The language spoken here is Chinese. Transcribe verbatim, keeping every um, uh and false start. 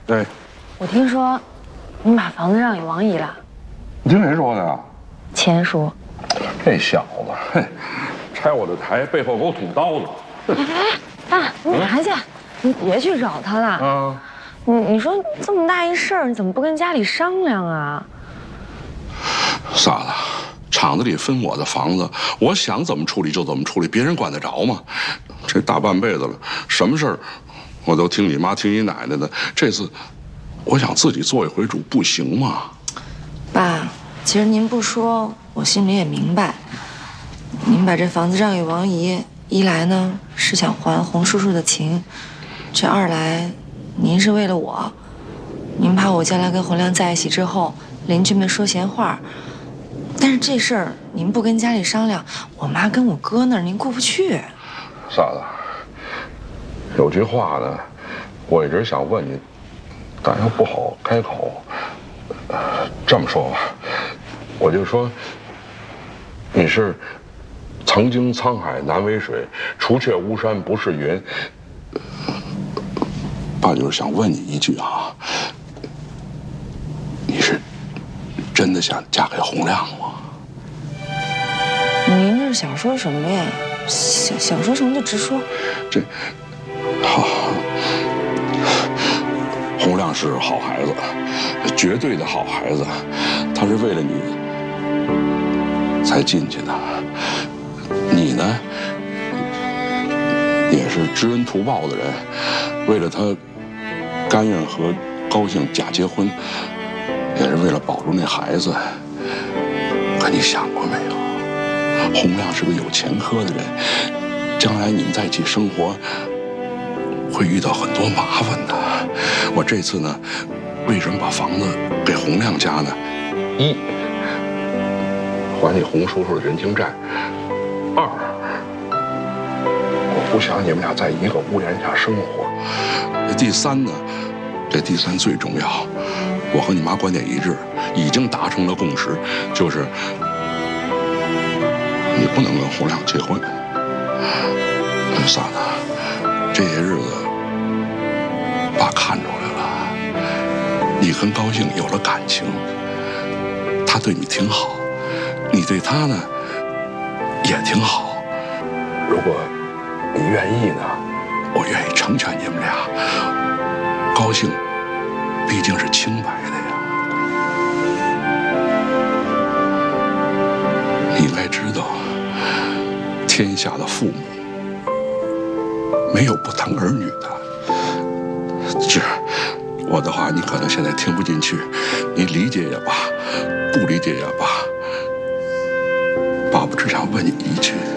对， 我听说你把房子让给王姨了。 你听谁说的呀？ 钱叔。 这小子，嘿，拆我的台，背后给我捅刀子。 哎哎，爸，你干嘛去？你别去找他了。啊，你你说这么大一事儿，你怎么不跟家里商量啊？ 傻子，厂子里分我的房子，我想怎么处理就怎么处理，别人管得着吗？这大半辈子了，什么事儿我都听你妈听你奶奶的。这次我想自己做一回主，不行吗？ 爸，其实您不说，我心里也明白。您把这房子让给王姨，一来呢是想还洪叔叔的情，这二来，您是为了我。您怕我将来跟洪亮在一起之后，邻居们说闲话。但是这事儿您不跟家里商量，我妈跟我哥那儿您过不去。 傻子，有句话呢，我一直想问你，但又不好开口。呃，这么说吧，我就说，你是曾经沧海难为水，除却巫山不是云。爸就是想问你一句啊，你是真的想嫁给洪亮吗？ 您这是想说什么呀？想想说什么就直说。 这好，洪亮是好孩子，绝对的好孩子，他是为了你才进去的。你呢，也是知恩图报的人，为了他甘愿和高兴假结婚，也是为了保住那孩子。可你想过没有？洪亮是个有前科的人，将来你们在一起生活会遇到很多麻烦的。我这次呢，为什么把房子给洪亮家呢？一，还你洪叔叔的人情债；二，我不想你们俩在一个屋檐下生活；第三呢，这第三最重要，我和你妈观点一致，已经达成了共识，就是你不能跟洪亮结婚。傻子，这些日子爸看出来了，你跟高兴有了感情，他对你挺好，你对他呢也挺好。如果你愿意呢，我愿意成全你们俩。高兴毕竟是清白的呀。你应该知道，天下的父母没有不疼儿女的。是我的话，你可能现在听不进去，你理解也罢，不理解也罢，爸爸只想问你一句。